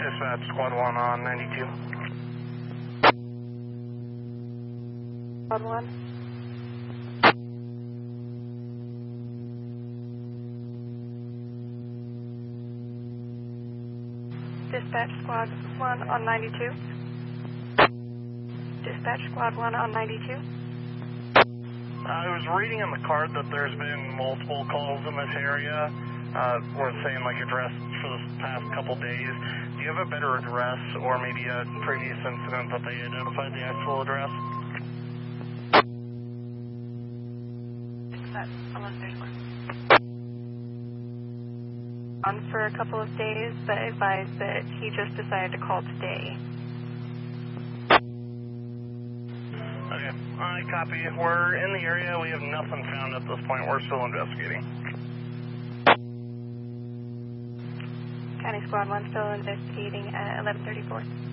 Dispatch, Squad 1 on 92. Squad 1. Dispatch Squad 1 on 92. Dispatch Squad 1 on 92. I was reading in the card that there's been multiple calls in this area. We're saying like address for the past couple days. Do you have a better address or maybe a previous incident that they identified the actual address? Dispatch 1131. On for a couple of days, but advised that he just decided to call today. Okay, I copy. We're in the area. We have nothing found at this point. We're still investigating. County Squad 1 still investigating at 1134.